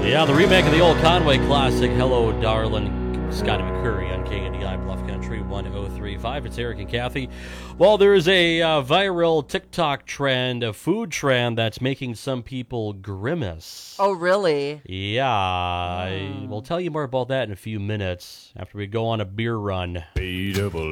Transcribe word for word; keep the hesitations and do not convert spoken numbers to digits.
Yeah, the remake of the old Conway classic, Hello, Darling, Scotty McCurry on K N D I Bluff Country one oh three point five. It's Eric and Kathy. Well, there's a uh, viral TikTok trend, a food trend that's making some people grimace. Oh, really? Yeah, I, we'll tell you more about that in a few minutes after we go on a beer run.